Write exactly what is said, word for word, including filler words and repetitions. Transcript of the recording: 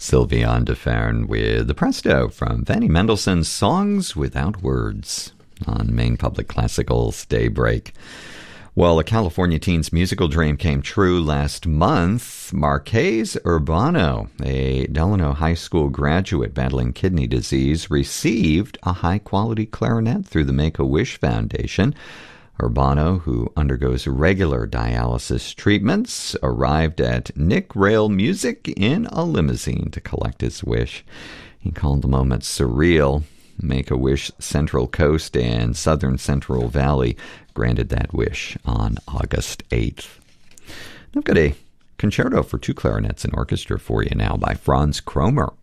Sylviane Deferne with the Presto from Fanny Mendelssohn's Songs Without Words on Maine Public Classical's Daybreak. Well, a California teen's musical dream came true last month. Marques Urbano, a Delano High School graduate battling kidney disease, received a high-quality clarinet through the Make-A-Wish Foundation. Urbano, who undergoes regular dialysis treatments, arrived at Nick Rail Music in a limousine to collect his wish. He called the moment surreal. Make-A-Wish Central Coast and Southern Central Valley granted that wish on August eighth. I've got a concerto for two clarinets and orchestra for you now by Franz Kromer.